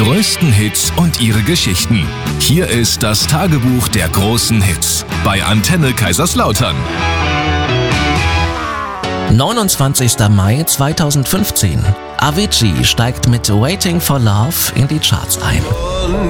größten Hits und ihre Geschichten. Hier ist das Tagebuch der großen Hits bei Antenne Kaiserslautern. 29. Mai 2015. Avicii steigt mit Waiting for Love in die Charts ein.